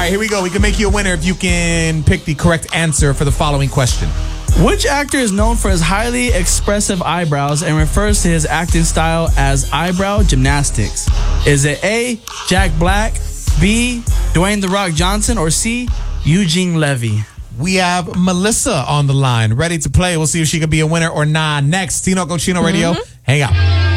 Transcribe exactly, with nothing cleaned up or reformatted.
right, here we go. We can make you a winner if you can pick the correct answer for the following question. Which actor is known for his highly expressive eyebrows and refers to his acting style as eyebrow gymnastics? Is it A, Jack Black, B, Dwayne The Rock Johnson, or C, Eugene Levy? We have Melissa on the line, ready to play. We'll see if she could be a winner or not. Next, Tino Cochino Radio. Mm-hmm. Hang out.